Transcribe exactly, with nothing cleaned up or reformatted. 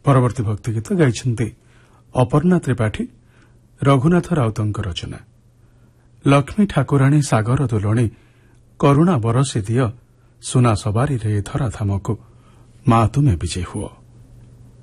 ପରବର୍ତ୍ତୀ ଭକ୍ତି ଗୀତ ଗାଇଛନ୍ତି ଅପର୍ଣ୍ଣା ତ୍ରିପାଠୀ, ରଘୁନାଥ ରାଉତଙ୍କ ରଚନା। ଲକ୍ଷ୍ମୀ ଠାକୁରାଣୀ ସାଗର ଦୁଲଣୀ, କରୁଣା ବରସି ଦିଅ, ସୁନା ସବାରିରେ ଧରାଧାମକୁ, ମା ତୁମେ ବିଜେ ହୁଅ।